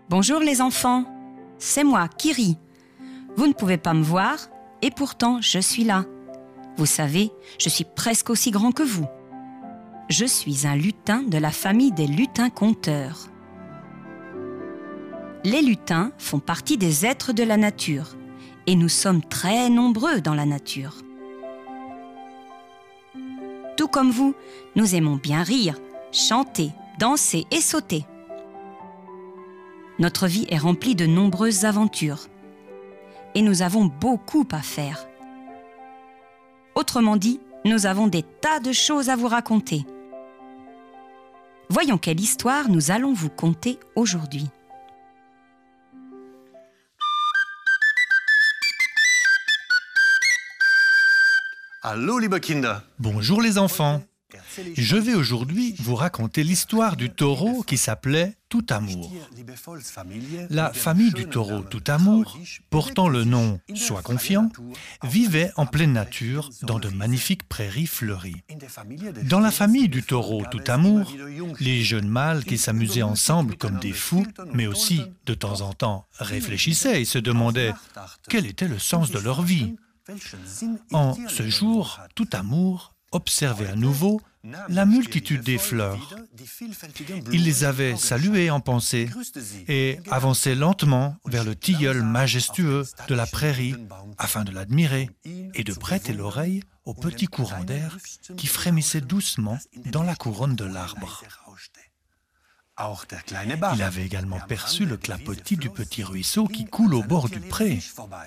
Bonjour les enfants, c'est moi, Kiri. Vous ne pouvez pas me voir et pourtant je suis là. Vous savez, je suis presque aussi grand que vous. Je suis un lutin de la famille des lutins-conteurs. Les lutins font partie des êtres de la nature et nous sommes très nombreux dans la nature. Tout comme vous, nous aimons bien rire, chanter, danser et sauter. Notre vie est remplie de nombreuses aventures et nous avons beaucoup à faire. Autrement dit, nous avons des tas de choses à vous raconter. Voyons quelle histoire nous allons vous conter aujourd'hui. Hallo, liebe Kinder. Bonjour les enfants. Je vais aujourd'hui vous raconter l'histoire du taureau qui s'appelait Tout Amour. La famille du taureau Tout Amour, portant le nom Sois confiant, vivait en pleine nature dans de magnifiques prairies fleuries. Dans la famille du taureau Tout Amour, les jeunes mâles qui s'amusaient ensemble comme des fous, mais aussi de temps en temps réfléchissaient et se demandaient quel était le sens de leur vie. En ce jour, Tout Amour observait à nouveau la multitude des fleurs. Il les avait saluées en pensée et avançait lentement vers le tilleul majestueux de la prairie afin de l'admirer et de prêter l'oreille au petit courant d'air qui frémissait doucement dans la couronne de l'arbre. Il avait également perçu le clapotis du petit ruisseau qui coule au bord du pré.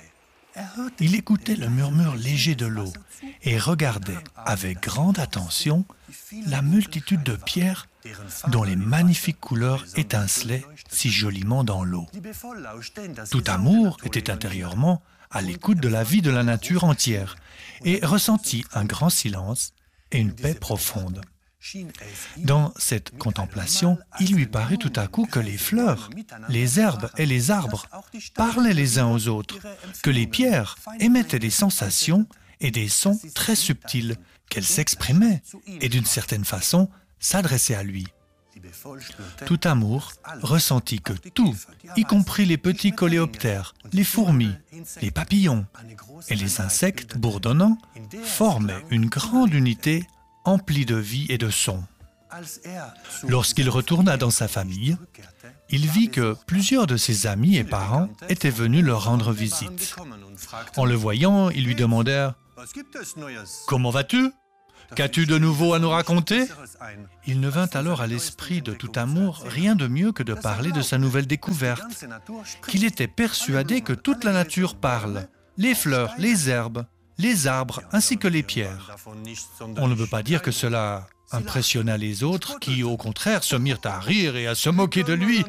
Il écoutait le murmure léger de l'eau et regardait avec grande attention la multitude de pierres dont les magnifiques couleurs étincelaient si joliment dans l'eau. Tout Amour était intérieurement à l'écoute de la vie de la nature entière et ressentit un grand silence et une paix profonde. Dans cette contemplation, il lui parut tout à coup que les fleurs, les herbes et les arbres parlaient les uns aux autres, que les pierres émettaient des sensations et des sons très subtils, qu'elles s'exprimaient et d'une certaine façon s'adressaient à lui. Tout Amour ressentit que tout, y compris les petits coléoptères, les fourmis, les papillons et les insectes bourdonnants, formaient une grande unité empli de vie et de son. Lorsqu'il retourna dans sa famille, il vit que plusieurs de ses amis et parents étaient venus leur rendre visite. En le voyant, ils lui demandèrent « Comment vas-tu ? Qu'as-tu de nouveau à nous raconter ?» Il ne vint alors à l'esprit de Tout Amour rien de mieux que de parler de sa nouvelle découverte, qu'il était persuadé que toute la nature parle, les fleurs, les herbes, les arbres ainsi que les pierres. On ne peut pas dire que cela impressionna les autres qui, au contraire, se mirent à rire et à se moquer de lui.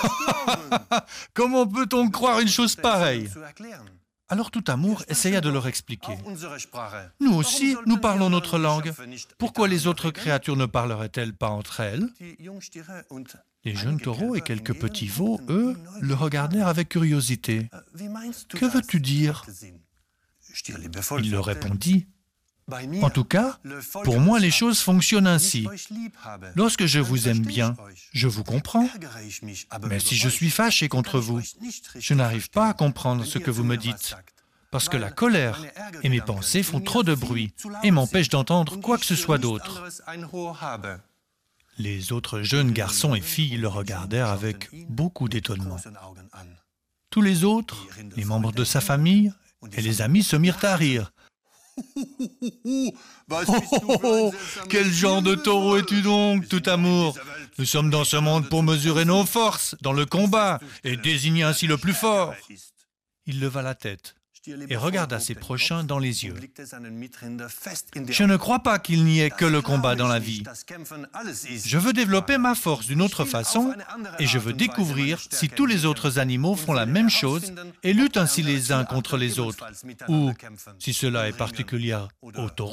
« Comment peut-on croire une chose pareille ?» Alors Tout Amour essaya de leur expliquer. « Nous aussi, nous parlons notre langue. Pourquoi les autres créatures ne parleraient-elles pas entre elles ?» Les jeunes taureaux et quelques petits veaux, eux, le regardèrent avec curiosité. « Que veux-tu dire ?» Il leur répondit « En tout cas, pour moi, les choses fonctionnent ainsi. Lorsque je vous aime bien, je vous comprends. Mais si je suis fâché contre vous, je n'arrive pas à comprendre ce que vous me dites. Parce que la colère et mes pensées font trop de bruit et m'empêchent d'entendre quoi que ce soit d'autre. » Les autres jeunes garçons et filles le regardèrent avec beaucoup d'étonnement. Tous les autres, les membres de sa famille, et les amis se mirent à rire. « Quel genre de taureau es-tu donc, Tout Amour ? Nous sommes dans ce monde pour mesurer nos forces dans le combat et désigner ainsi le plus fort. » Il leva la tête et regarda ses prochains dans les yeux. « Je ne crois pas qu'il n'y ait que le combat dans la vie. Je veux développer ma force d'une autre façon et je veux découvrir si tous les autres animaux font la même chose et luttent ainsi les uns contre les autres, ou si cela est particulier au taureau. »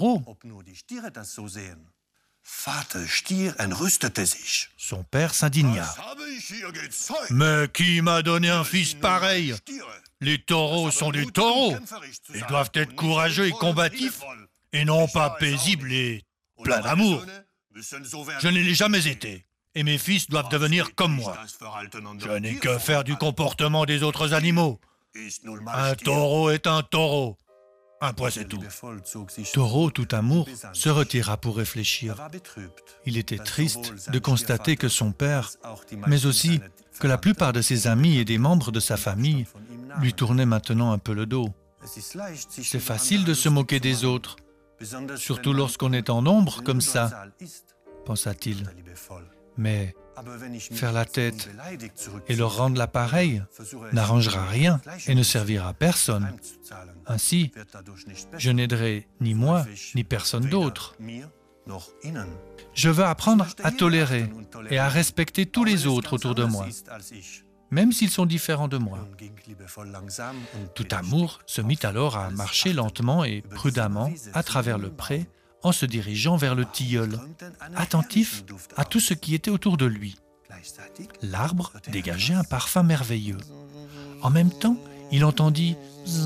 Son père s'indigna. « Mais qui m'a donné un fils pareil ? Les taureaux sont des taureaux. Ils doivent être courageux et combatifs, et non pas paisibles et pleins d'amour. Je ne l'ai jamais été, et mes fils doivent devenir comme moi. Je n'ai que faire du comportement des autres animaux. Un taureau est un taureau. Un point, c'est tout. Taureau tout amour se retira pour réfléchir. Il était triste de constater que son père, mais aussi que la plupart de ses amis et des membres de sa famille lui tournaient maintenant un peu le dos. C'est facile de se moquer des autres, surtout lorsqu'on est en nombre comme ça, pensa-t-il. Mais faire la tête et leur rendre l'appareil n'arrangera rien et ne servira à personne. Ainsi, je n'aiderai ni moi, ni personne d'autre. Je veux apprendre à tolérer et à respecter tous les autres autour de moi, même s'ils sont différents de moi. Tout amour se mit alors à marcher lentement et prudemment à travers le pré, en se dirigeant vers le tilleul, attentif à tout ce qui était autour de lui. L'arbre dégageait un parfum merveilleux. En même temps, il entendit...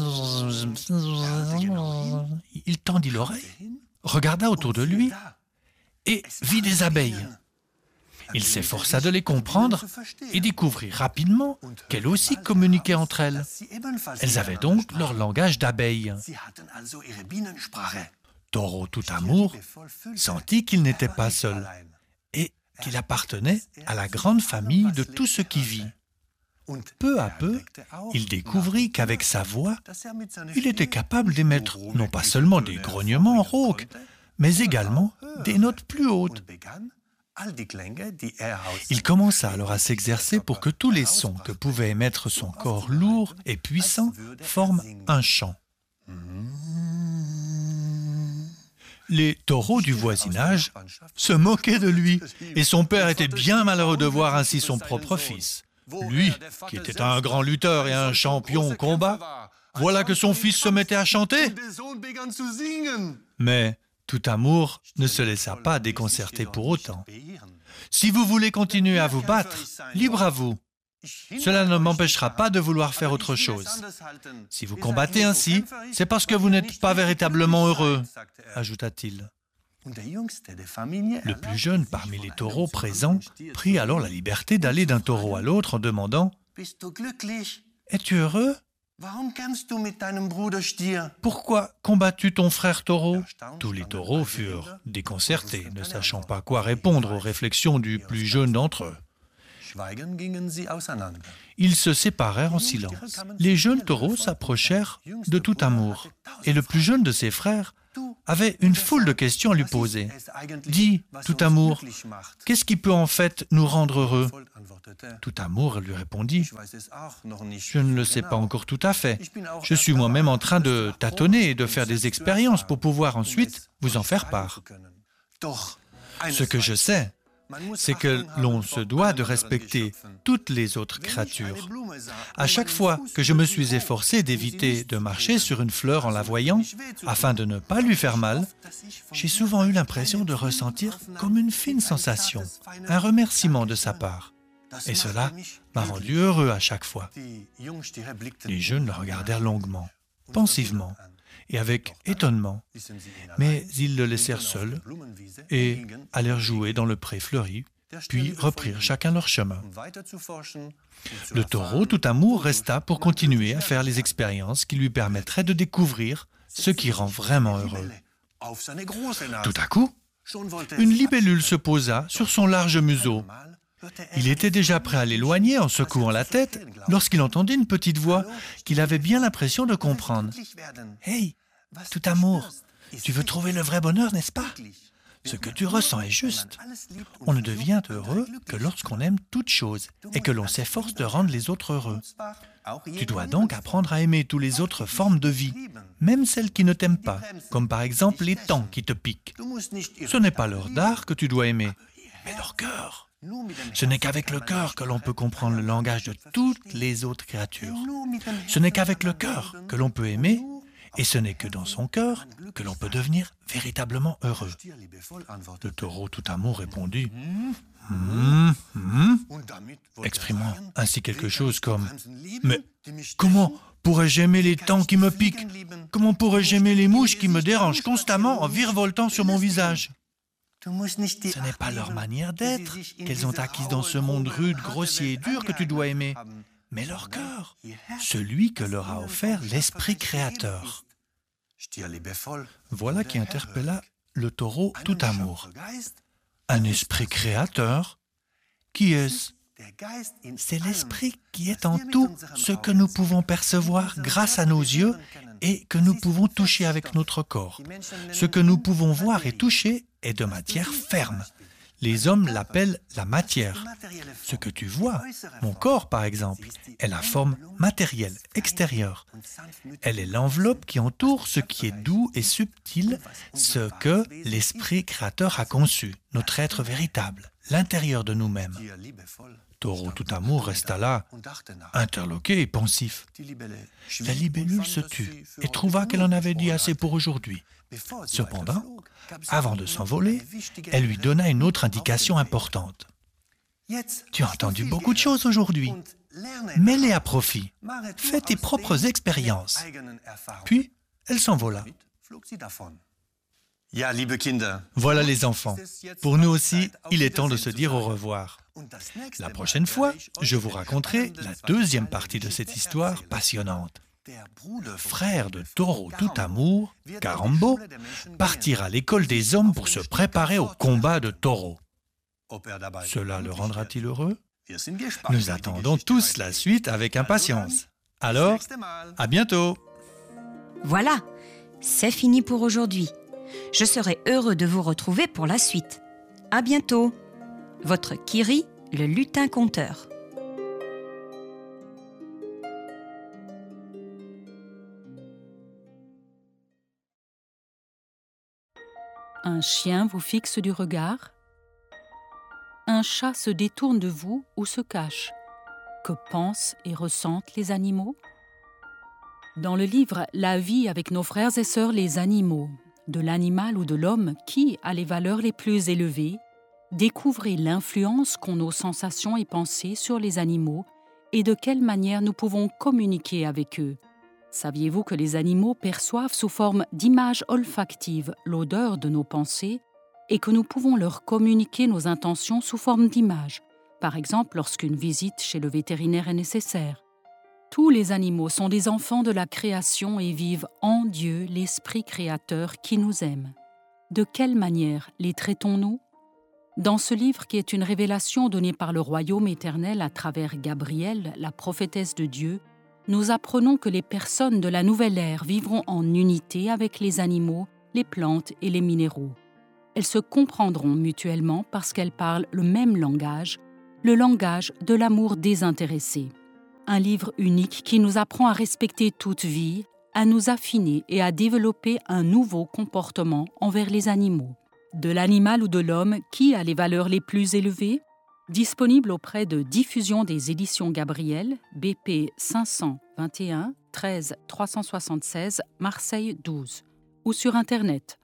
Il tendit l'oreille, regarda autour de lui et vit des abeilles. Il s'efforça de les comprendre et découvrit rapidement qu'elles aussi communiquaient entre elles. Elles avaient donc leur langage d'abeilles. Taureau tout amour sentit qu'il n'était pas seul et qu'il appartenait à la grande famille de tout ce qui vit. Peu à peu, il découvrit qu'avec sa voix, il était capable d'émettre non pas seulement des grognements rauques, mais également des notes plus hautes. Il commença alors à s'exercer pour que tous les sons que pouvait émettre son corps lourd et puissant forment un chant. Les taureaux du voisinage se moquaient de lui, et son père était bien malheureux de voir ainsi son propre fils. Lui, qui était un grand lutteur et un champion au combat, voilà que son fils se mettait à chanter. Mais tout amour ne se laissa pas déconcerter pour autant. Si vous voulez continuer à vous battre, libre à vous. Cela ne m'empêchera pas de vouloir faire autre chose. Si vous combattez ainsi, c'est parce que vous n'êtes pas véritablement heureux, ajouta-t-il. Le plus jeune parmi les taureaux présents prit alors la liberté d'aller d'un taureau à l'autre en demandant « Es-tu heureux ? Pourquoi combats-tu ton frère taureau ?» Tous les taureaux furent déconcertés, ne sachant pas quoi répondre aux réflexions du plus jeune d'entre eux. Ils se séparèrent en silence. Les jeunes taureaux s'approchèrent de tout amour, et le plus jeune de ses frères avait une foule de questions à lui poser. « Dis, tout amour, qu'est-ce qui peut en fait nous rendre heureux ?» Tout amour lui répondit « Je ne le sais pas encore tout à fait. Je suis moi-même en train de tâtonner et de faire des expériences pour pouvoir ensuite vous en faire part. Ce que je sais, c'est que l'on se doit de respecter toutes les autres créatures. À chaque fois que je me suis efforcé d'éviter de marcher sur une fleur en la voyant, afin de ne pas lui faire mal, j'ai souvent eu l'impression de ressentir comme une fine sensation, un remerciement de sa part. Et cela m'a rendu heureux à chaque fois. Les jeunes le regardèrent longuement, pensivement et avec étonnement, mais ils le laissèrent seul et allèrent jouer dans le pré fleuri, puis reprirent chacun leur chemin. Le taureau tout amour resta pour continuer à faire les expériences qui lui permettraient de découvrir ce qui rend vraiment heureux. Tout à coup, une libellule se posa sur son large museau. Il était déjà prêt à l'éloigner en secouant la tête lorsqu'il entendit une petite voix qu'il avait bien l'impression de comprendre. « Hey, tout amour, tu veux trouver le vrai bonheur, n'est-ce pas ? Ce que tu ressens est juste. On ne devient heureux que lorsqu'on aime toute chose et que l'on s'efforce de rendre les autres heureux. Tu dois donc apprendre à aimer toutes les autres formes de vie, même celles qui ne t'aiment pas, comme par exemple les taons qui te piquent. Ce n'est pas leur dard que tu dois aimer, mais leur cœur. Ce n'est qu'avec le cœur que l'on peut comprendre le langage de toutes les autres créatures. Ce n'est qu'avec le cœur que l'on peut aimer, et ce n'est que dans son cœur que l'on peut devenir véritablement heureux. » Le taureau tout amour répondit exprimant ainsi quelque chose comme « Mais comment pourrais-je aimer les taons qui me piquent? Comment pourrais-je aimer les mouches qui me dérangent constamment en virevoltant sur mon visage ?» Ce n'est pas leur manière d'être qu'elles ont acquise dans ce monde rude, grossier et dur que tu dois aimer, mais leur cœur, celui que leur a offert l'esprit créateur. Voilà qui interpella le taureau tout amour. Un esprit créateur? Qui est-ce? C'est l'esprit qui est en tout ce que nous pouvons percevoir grâce à nos yeux et que nous pouvons toucher avec notre corps. Ce que nous pouvons voir et toucher est de matière ferme. Les hommes l'appellent la matière. Ce que tu vois, mon corps par exemple, est la forme matérielle, extérieure. Elle est l'enveloppe qui entoure ce qui est doux et subtil, ce que l'esprit créateur a conçu, notre être véritable, l'intérieur de nous-mêmes. Taureau tout amour resta là, interloqué et pensif. La libellule se tut et trouva qu'elle en avait dit assez pour aujourd'hui. Cependant, avant de s'envoler, elle lui donna une autre indication importante. « Tu as entendu beaucoup de choses aujourd'hui. Mets-les à profit. Fais tes propres expériences. » Puis, elle s'envola. Voilà les enfants. Pour nous aussi, il est temps de se dire au revoir. La prochaine fois, je vous raconterai la deuxième partie de cette histoire passionnante. Le frère de Taureau tout amour, Karambo, partira à l'école des hommes pour se préparer au combat de taureaux. Cela le rendra-t-il heureux? Nous attendons tous la suite avec impatience. Alors, à bientôt! Voilà, c'est fini pour aujourd'hui. Je serai heureux de vous retrouver pour la suite. À bientôt. Votre Kiri, le lutin conteur. Un chien vous fixe du regard? Un chat se détourne de vous ou se cache? Que pensent et ressentent les animaux? Dans le livre « La vie avec nos frères et sœurs les animaux », de l'animal ou de l'homme qui a les valeurs les plus élevées, découvrez l'influence qu'ont nos sensations et pensées sur les animaux et de quelle manière nous pouvons communiquer avec eux. Saviez-vous que les animaux perçoivent sous forme d'images olfactives l'odeur de nos pensées et que nous pouvons leur communiquer nos intentions sous forme d'images, par exemple lorsqu'une visite chez le vétérinaire est nécessaire? Tous les animaux sont des enfants de la création et vivent en Dieu, l'Esprit créateur qui nous aime. De quelle manière les traitons-nous? Dans ce livre qui est une révélation donnée par le royaume éternel à travers Gabrielle, la prophétesse de Dieu, nous apprenons que les personnes de la nouvelle ère vivront en unité avec les animaux, les plantes et les minéraux. Elles se comprendront mutuellement parce qu'elles parlent le même langage, le langage de l'amour désintéressé. Un livre unique qui nous apprend à respecter toute vie, à nous affiner et à développer un nouveau comportement envers les animaux. De l'animal ou de l'homme qui a les valeurs les plus élevées? Disponible auprès de Diffusion des éditions Gabrielle, BP 521 13 376 Marseille 12, ou sur Internet